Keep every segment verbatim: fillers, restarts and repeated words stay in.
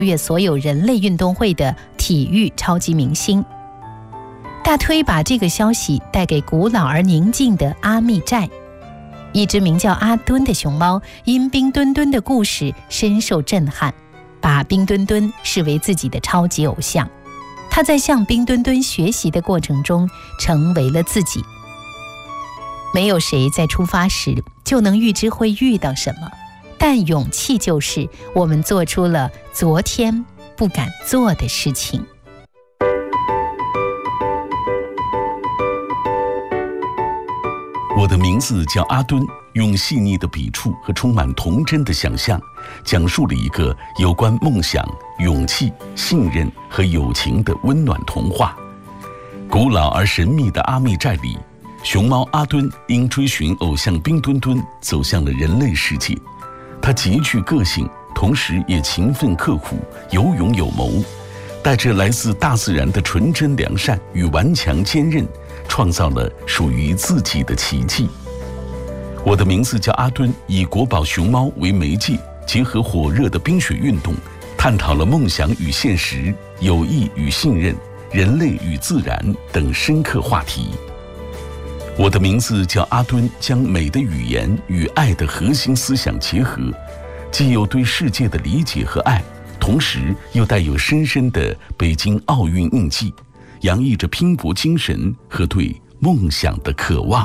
越所有人类运动会的体育超级明星。大推把这个消息带给古老而宁静的阿密寨。一只名叫阿敦的熊猫因冰墩墩的故事深受震撼，把冰墩墩视为自己的超级偶像。他在向冰墩墩学习的过程中成为了自己。没有谁在出发时就能预知会遇到什么，但勇气就是我们做出了昨天不敢做的事情。 我的名字叫阿敦，用细腻的笔触和充满童真的想象，讲述了一个有关梦想、勇气、信任和友情的温暖童话。古老而神秘的阿密寨里，熊猫阿敦因追寻偶像冰墩墩走向了人类世界。他极具个性，同时也勤奋刻苦、有勇有谋，带着来自大自然的纯真良善与顽强坚韧，创造了属于自己的奇迹。我的名字叫阿敦，以国宝熊猫为媒介，结合火热的冰雪运动，探讨了梦想与现实、友谊与信任、人类与自然等深刻话题。我的名字叫阿敦，将美的语言与爱的核心思想结合，既有对世界的理解和爱，同时又带有深深的北京奥运印记，洋溢着拼搏精神和对梦想的渴望。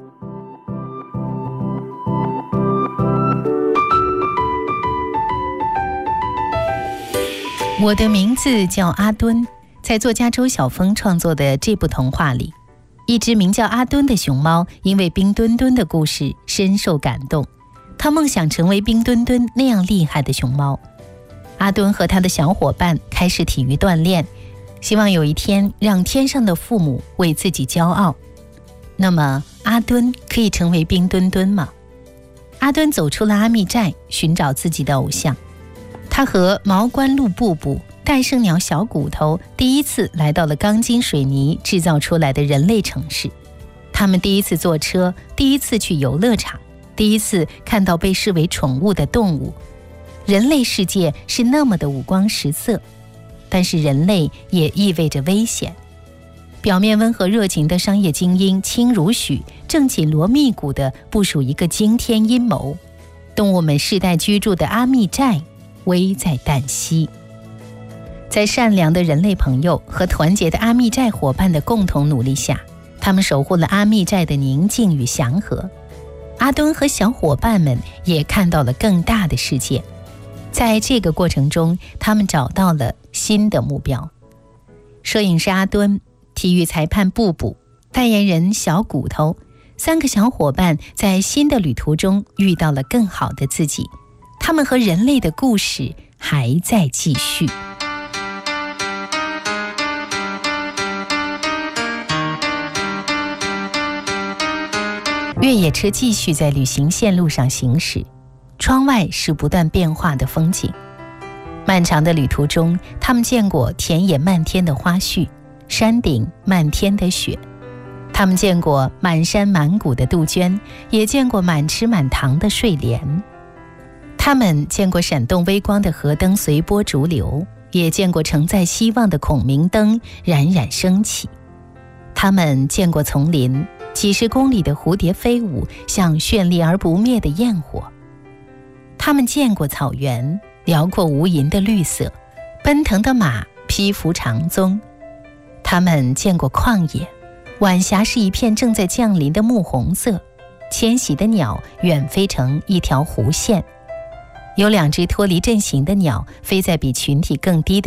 我的名字叫阿敦，在作家周晓峰创作的这部童话里，一只名叫阿敦的熊猫因为冰墩墩的故事深受感动，他梦想成为冰墩墩那样厉害的熊猫。阿敦和他的小伙伴开始体育锻炼，希望有一天让天上的父母为自己骄傲。那么阿敦可以成为冰墩墩吗？阿敦走出了阿密寨，寻找自己的偶像。他和毛冠鹿布布、戴胜鸟小骨头第一次来到了钢筋水泥制造出来的人类城市。他们第一次坐车，第一次去游乐场，第一次看到被视为宠物的动物。人类世界是那么的五光十色，但是人类也意味着危险。表面温和热情的商业精英轻如许，正紧锣密鼓地部署一个惊天阴谋。动物们世代居住的阿密寨危在旦夕。在善良的人类朋友和团结的阿密寨伙伴的共同努力下，他们守护了阿密寨的宁静与祥和。阿敦和小伙伴们也看到了更大的世界。在这个过程中，他们找到了新的目标。摄影师阿敦，体育裁判布布，代言人小骨头，三个小伙伴在新的旅途中遇到了更好的自己。他们和人类的故事还在继续。越野车继续在旅行线路上行驶，窗外是不断变化的风景。漫长的旅途中，他们见过田野漫天的花絮，山顶漫天的雪。他们见过满山满谷的杜鹃，也见过满池满塘的睡莲。他们见过闪动微光的河灯随波逐流，也见过承载希望的孔明灯冉冉升起。他们见过丛林，几十公里的蝴蝶飞舞，像绚丽而不灭的焰火。他们见过草原，辽阔无垠的绿色，奔腾的马披拂长鬃。他们见过旷野，晚霞是一片正在降临的暮红色，迁徙的鸟远飞成一条弧线。有两只脱离阵型的鸟飞在比群体更低的